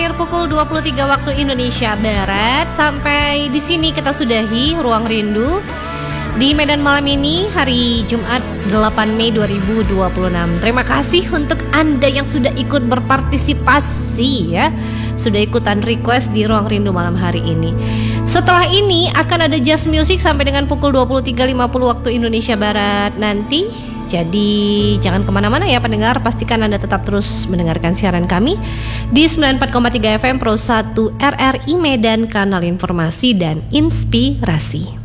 Pukul 23 waktu Indonesia Barat. Sampai di sini kita sudahi Ruang Rindu di Medan malam ini, hari Jumat 8 Mei 2026. Terima kasih untuk Anda yang sudah ikut berpartisipasi ya, sudah ikutan request di Ruang Rindu malam hari ini. Setelah ini akan ada jazz music sampai dengan pukul 23.50 waktu Indonesia Barat nanti. Jadi jangan kemana-mana ya pendengar, pastikan Anda tetap terus mendengarkan siaran kami di 94,3 FM Pro 1 RRI Medan, kanal informasi dan inspirasi.